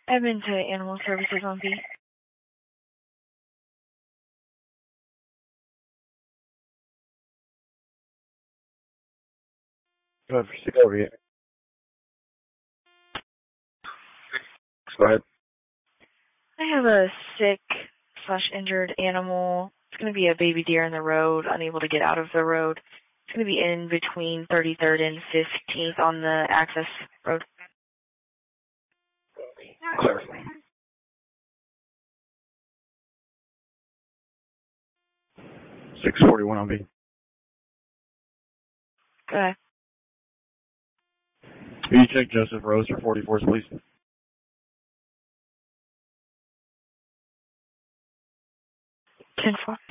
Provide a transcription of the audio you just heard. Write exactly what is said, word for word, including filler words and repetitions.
I've been to Animal Services on B. Go ahead for six forty-eight. Go ahead. I have a sick slash injured animal. It's going to be a baby deer in the road, unable to get out of the road. It's going to be in between thirty-third and fifteenth on the access road. Clear. six forty-one on B. Go ahead. Can you check Joseph Rose for forty-fours, please? ten four.